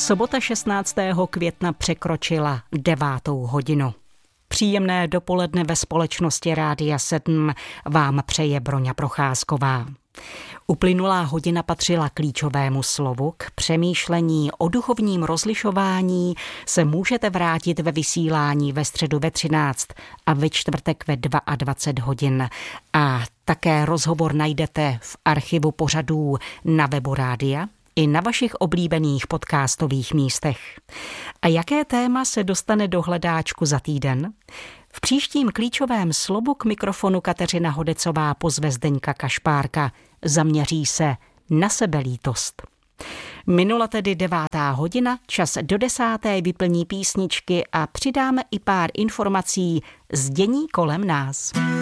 Sobota 16. května překročila 9. hodinu. Příjemné dopoledne ve společnosti Rádia 7 vám přeje Broňa Procházková. Uplynulá hodina patřila klíčovému slovu. K přemýšlení o duchovním rozlišování se můžete vrátit ve vysílání ve středu ve 13 a ve čtvrtek ve 22 hodin. A také rozhovor najdete v archivu pořadů na webu rádia i na vašich oblíbených podcastových místech. A jaké téma se dostane do hledáčku za týden? V příštím klíčovém slovu k mikrofonu Kateřina Hodecová pozve Zdeňka Kašpárka. Zaměří se na sebelítost. Minula tedy 9. hodina, čas do 10. vyplní písničky a přidáme i pár informací z dění kolem nás.